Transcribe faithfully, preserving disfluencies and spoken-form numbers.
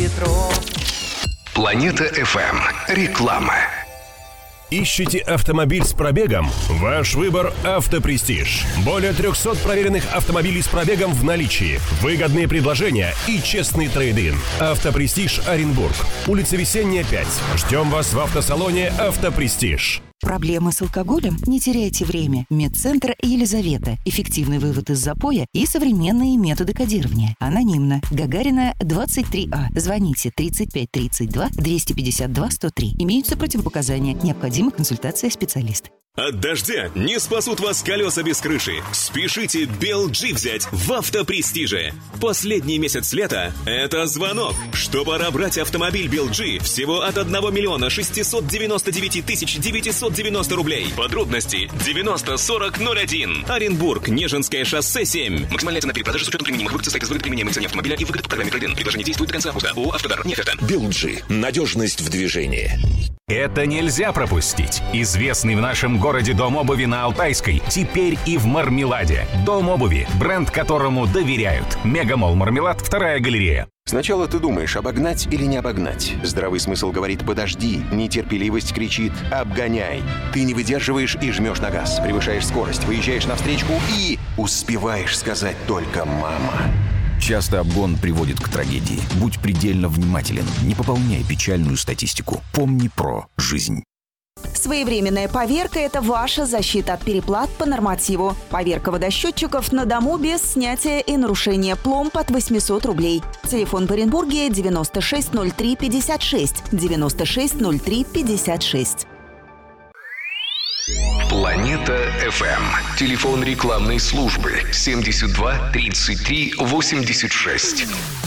ветров. Планета эф эм. Реклама. Ищете автомобиль с пробегом? Ваш выбор – «Автопрестиж». Более трехсот проверенных автомобилей с пробегом в наличии, выгодные предложения и честный трейд-ин. «Автопрестиж» Оренбург. Улица Весенняя, пять. Ждем вас в автосалоне «Автопрестиж». Проблемы с алкоголем? Не теряйте время. Медцентр Елизавета. Эффективный вывод из запоя и современные методы кодирования. Анонимно. Гагарина, двадцать три А. Звоните тридцать пять тридцать два двести пятьдесят два сто три. Имеются противопоказания. Необходима консультация специалиста. От дождя не спасут вас колеса без крыши. Спешите Бел Джи взять в «Автопрестиже». Последний месяц лета – это звонок, что пора брать автомобиль Бел Джи всего от одного миллиона шестисот девяноста девяти тысяч девятисот девяносто рублей. Подробности девяносто сорок ноль один. Оренбург, Нежинское шоссе семь. Максимальная цена перепродажи с учетом применимых выгод состоит из выгод применяемой цены автомобиля и выгод по программе трейд-ин. Предложение действует до конца августа. ООО «Автодар». Нет, это Бел Джи. Надежность в движении. Это нельзя пропустить. Известный в нашем городе дом обуви на Алтайской теперь и в Мармеладе. Дом обуви, бренд которому доверяют. Мегамолл Мармелад, вторая галерея. Сначала ты думаешь, обогнать или не обогнать. Здравый смысл говорит «подожди», нетерпеливость кричит «обгоняй». Ты не выдерживаешь и жмешь на газ, превышаешь скорость, выезжаешь на встречку и успеваешь сказать только «мама». Часто обгон приводит к трагедии. Будь предельно внимателен, не пополняй печальную статистику. Помни про жизнь. Своевременная поверка – это ваша защита от переплат по нормативу. Поверка водосчетчиков на дому без снятия и нарушения. Пломб от восемьсот рублей. Телефон в Оренбурге девяносто шесть ноль три пятьдесят шесть. девяносто шесть ноль три пятьдесят шесть. Планета эф эм. Телефон рекламной службы семьдесят два тридцать три восемьдесят шесть.